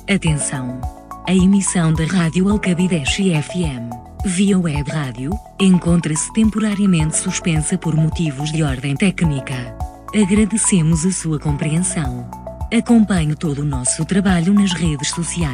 Atenção! A emissão da Rádio Alcabideche FM, via web rádio, encontra-se temporariamente suspensa por motivos de ordem técnica. Agradecemos a sua compreensão. Acompanhe todo o nosso trabalho nas redes sociais.